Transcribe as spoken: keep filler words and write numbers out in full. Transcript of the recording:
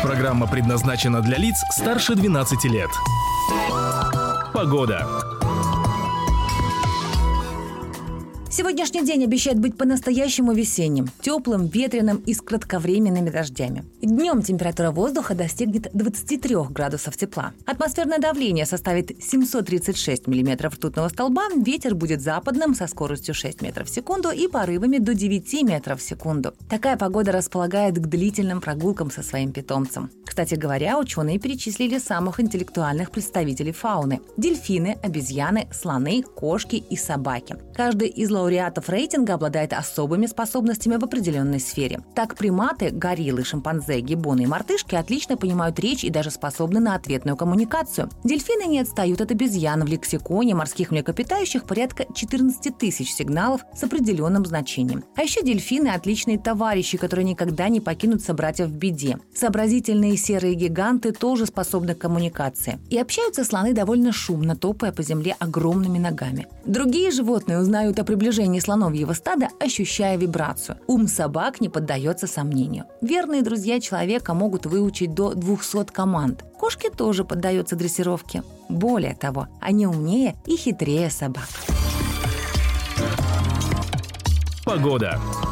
программа предназначена для лиц старше двенадцати лет. Погода. Сегодняшний день обещает быть по-настоящему весенним, теплым, ветреным и с кратковременными дождями. Днем температура воздуха достигнет двадцати трёх градусов тепла. Атмосферное давление составит семьсот тридцать шесть миллиметров ртутного столба, ветер будет западным со скоростью шесть метров в секунду и порывами до девяти метров в секунду. Такая погода располагает к длительным прогулкам со своим питомцем. Кстати говоря, ученые перечислили самых интеллектуальных представителей фауны – дельфины, обезьяны, слоны, кошки и собаки. Каждый из лауреатов рейтинга обладает особыми способностями в определенной сфере. Так, приматы, гориллы, шимпанзе, гиббоны и мартышки отлично понимают речь и даже способны на ответную коммуникацию. Дельфины не отстают от обезьян. В лексиконе морских млекопитающих порядка четырнадцати тысяч сигналов с определенным значением. А еще дельфины – отличные товарищи, которые никогда не покинут собратьев в беде. Сообразительные серые гиганты тоже способны к коммуникации. И общаются слоны довольно шумно, топая по земле огромными ногами. Другие животные узнают о приближении слоновьего стада, ощущая вибрацию. Ум собак не поддается сомнению. Верные друзья человека могут выучить до двухсот команд. Кошки тоже поддаются дрессировке. Более того, они умнее и хитрее собак. Погода.